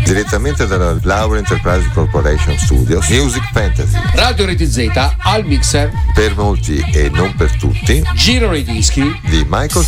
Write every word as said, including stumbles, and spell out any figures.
direttamente dalla Laura Enterprise Corporation Studios, Music Fantasy. Radio Reti Z al mixer, per molti e non per tutti, girano i dischi di Michael